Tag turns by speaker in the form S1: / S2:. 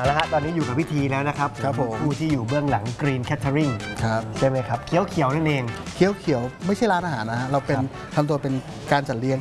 S1: เอาละฮะตอนนี้อยู่กับพิธีแล้วนะครับ
S2: ครับผม
S1: ผู้ที่อยู่เบื้องหลัง Green Catering
S2: ครับ
S1: ใช่ไหมครับเขียวๆนั่นเอง
S2: เขียวไม่ใช่ร้านอาหารนะฮะเราเป็นทำตัวเป็นการจัดเลี้ยง